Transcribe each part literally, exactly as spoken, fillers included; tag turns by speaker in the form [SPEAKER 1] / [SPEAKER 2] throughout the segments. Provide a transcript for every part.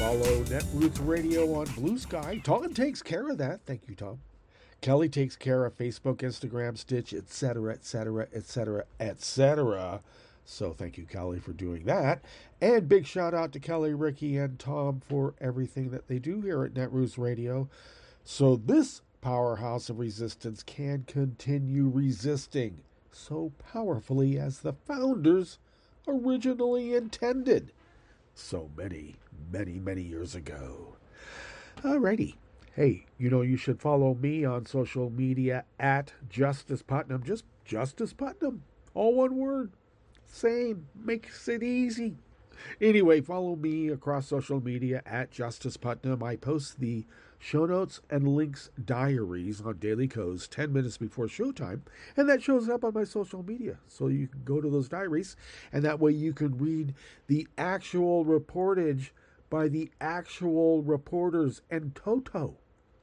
[SPEAKER 1] Follow Netroots Radio on Blue Sky. Tom takes care of that. Thank you, Tom. Kelly takes care of Facebook, Instagram, Stitch, et cetera, et cetera, et cetera, et cetera. So thank you, Kelly, for doing that. And big shout out to Kelly, Ricky, and Tom for everything that they do here at Netroots Radio. So this powerhouse of resistance can continue resisting so powerfully as the founders originally intended so many, many, many years ago. Alrighty. Hey, you know, you should follow me on social media at Justice Putnam. Just Justice Putnam. All one word. Same. Makes it easy. Anyway, follow me across social media at Justice Putnam. I post the show notes and links diaries on Daily Codes ten minutes before showtime, and that shows up on my social media. So you can go to those diaries, and that way you can read the actual reportage by the actual reporters and Toto.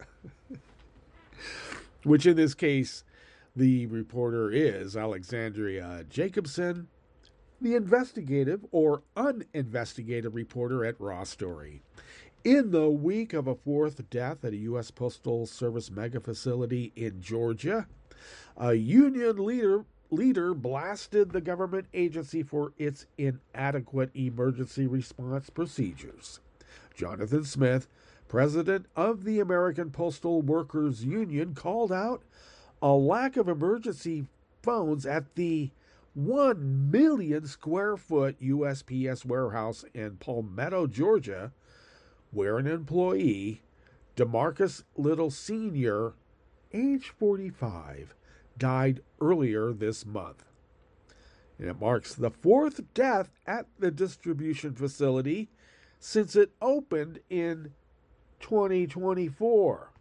[SPEAKER 1] Which in this case, the reporter is Alexandria Jacobson, the investigative or uninvestigated reporter at Raw Story. In the week of a fourth death at a U S Postal Service mega facility in Georgia, a union leader leader blasted the government agency for its inadequate emergency response procedures. Jonathan Smith, president of the American Postal Workers Union, called out a lack of emergency phones at the one million square foot U S P S warehouse in Palmetto, Georgia, where an employee, DeMarcus Little Senior, age forty-five, died earlier this month. And it marks the fourth death at the distribution facility since it opened in twenty twenty-four.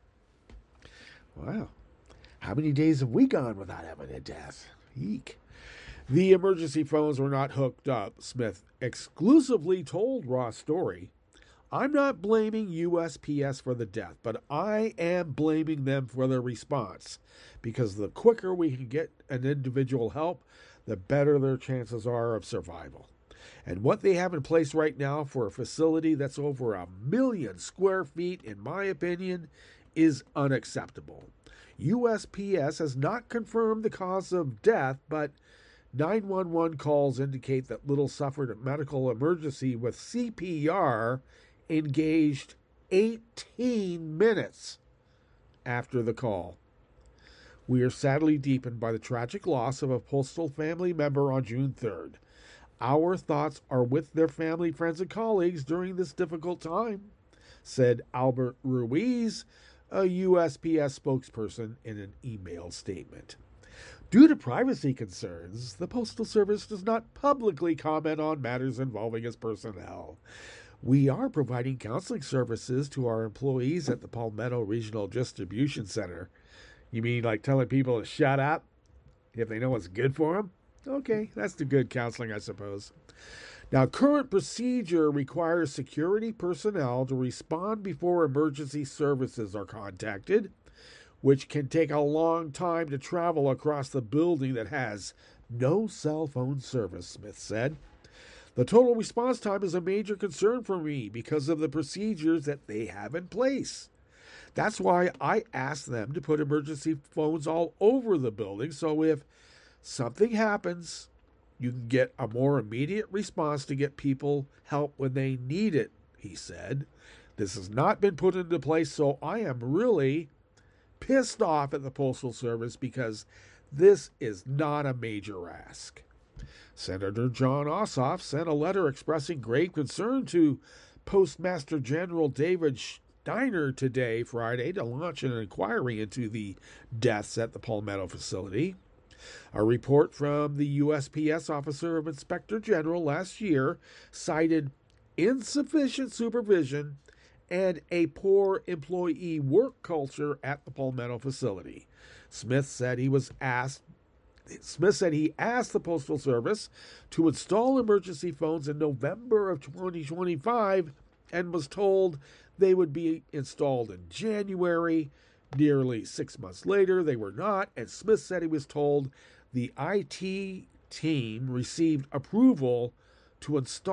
[SPEAKER 1] Wow. How many days have we gone without having a death? Eek. The emergency phones were not hooked up, Smith exclusively told Raw Story. I'm not blaming U S P S for the death, but I am blaming them for their response, because the quicker we can get an individual help, the better their chances are of survival. And what they have in place right now for a facility that's over a million square feet, in my opinion, is unacceptable. U S P S has not confirmed the cause of death, but nine one one calls indicate that Little suffered a medical emergency with C P R engaged eighteen minutes after the call. We are sadly deepened by the tragic loss of a postal family member on June third. Our thoughts are with their family, friends, and colleagues during this difficult time, said Albert Ruiz, a U S P S spokesperson, in an email statement. Due to privacy concerns, the Postal Service does not publicly comment on matters involving its personnel. We are providing counseling services to our employees at the Palmetto Regional Distribution Center. You mean like telling people to shut up if they know what's good for them? Okay, that's the good counseling, I suppose. Now, current procedure requires security personnel to respond before emergency services are contacted, which can take a long time to travel across the building that has no cell phone service, Smith said. The total response time is a major concern for me because of the procedures that they have in place. That's why I asked them to put emergency phones all over the building, so if something happens, you can get a more immediate response to get people help when they need it, he said. This has not been put into place, so I am really pissed off at the Postal Service because this is not a major ask. Senator John Ossoff sent a letter expressing grave concern to Postmaster General David Steiner today, Friday, to launch an inquiry into the deaths at the Palmetto facility. A report from the U S P S Officer of Inspector General last year cited insufficient supervision and a poor employee work culture at the Palmetto facility. Smith said he was asked Smith said he asked the Postal Service to install emergency phones in November of twenty twenty-five and was told they would be installed in January. Nearly six months later, they were not, and Smith said he was told the I T team received approval to install